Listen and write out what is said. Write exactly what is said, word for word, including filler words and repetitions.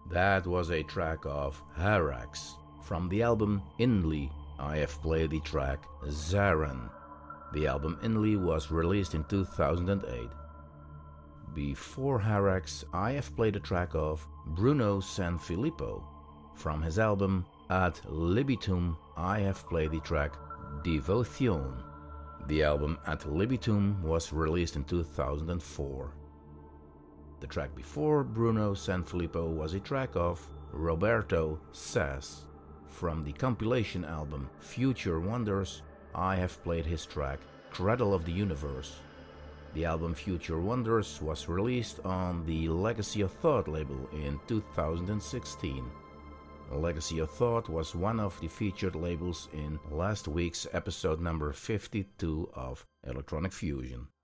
That was a track of Harax from the album Inli. I have played the track Zaran. The album Inli was released in two thousand eight. Before Harax, I have played a track of Bruno Sanfilippo. From his album Ad Libitum, I have played the track Devotion. The album Ad Libitum was released in two thousand four. The track before Bruno Sanfilippo was a track of Roberto Sass. From the compilation album Future Wonders, I have played his track Cradle of the Universe. The album Future Wonders was released on the Legacy of Thought label in two thousand sixteen. Legacy of Thought was one of the featured labels in last week's episode number fifty-two of Electronic Fusion.